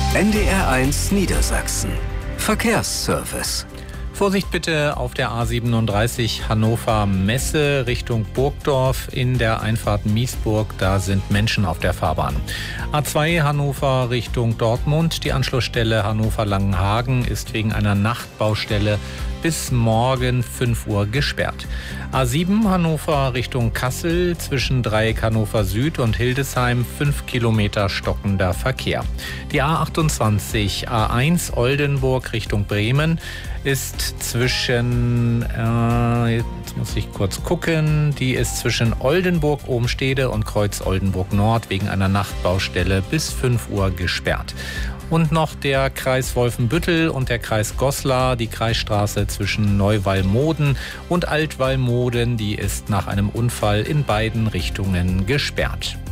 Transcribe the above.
NDR1 Niedersachsen. Verkehrsservice. Vorsicht bitte auf der A37 Hannover Messe Richtung Burgdorf in der Einfahrt Miesburg. Da sind Menschen auf der Fahrbahn. A2 Hannover Richtung Dortmund. Die Anschlussstelle Hannover-Langenhagen ist wegen einer Nachtbaustelle bis morgen 5 Uhr gesperrt. A7 Hannover Richtung Kassel zwischen Dreieck Hannover Süd und Hildesheim 5 Kilometer stockender Verkehr. Die A28 A1 Oldenburg Richtung Bremen ist zwischen, jetzt muss ich kurz gucken, die ist zwischen Oldenburg-Ohmstede und Kreuz-Oldenburg Nord wegen einer Nachtbaustelle bis 5 Uhr gesperrt. Und noch der Kreis Wolfenbüttel und der Kreis Goslar, die Kreisstraße zwischen Neuwallmoden und Altwallmoden, die ist nach einem Unfall in beiden Richtungen gesperrt.